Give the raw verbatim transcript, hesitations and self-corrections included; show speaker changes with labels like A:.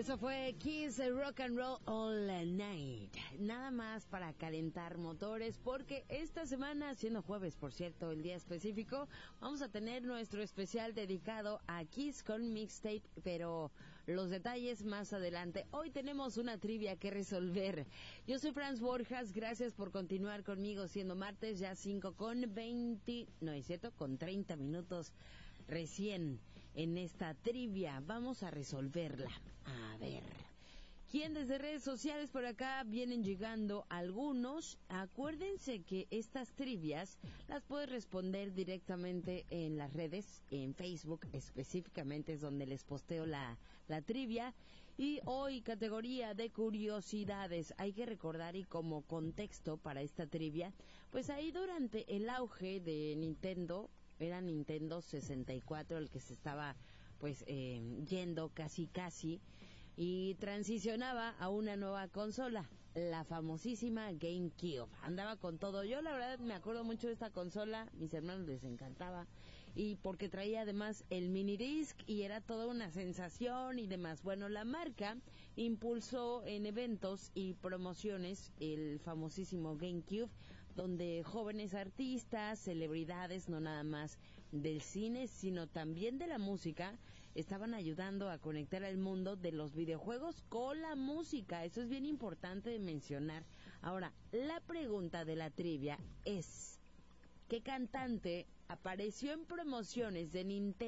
A: Eso fue Kiss Rock and Roll All Night. Nada más para calentar motores, porque esta semana, siendo jueves, por cierto, el día específico, vamos a tener nuestro especial dedicado a Kiss con mixtape, pero los detalles más adelante. Hoy tenemos una trivia que resolver. Yo soy Franz Borjas, gracias por continuar conmigo, siendo martes, ya cinco con veinte, no es cierto, con treinta minutos recién en esta trivia. Vamos a resolverla. A ver, ¿quién desde redes sociales por acá vienen llegando algunos? Acuérdense que estas trivias las puedes responder directamente en las redes, en Facebook específicamente es donde les posteo la, la trivia. Y hoy, categoría de curiosidades, hay que recordar, y como contexto para esta trivia, pues ahí durante el auge de Nintendo, era Nintendo sesenta y cuatro el que se estaba pues eh, yendo casi casi, y transicionaba a una nueva consola, la famosísima GameCube. Andaba con todo. Yo la verdad me acuerdo mucho de esta consola, mis hermanos les encantaba, y porque traía además el mini disc y era toda una sensación y demás. Bueno, la marca impulsó en eventos y promociones el famosísimo GameCube, donde jóvenes artistas, celebridades, no nada más del cine, sino también de la música, estaban ayudando a conectar al mundo de los videojuegos con la música. Eso es bien importante de mencionar. Ahora, la pregunta de la trivia es: ¿qué cantante apareció en promociones de Nintendo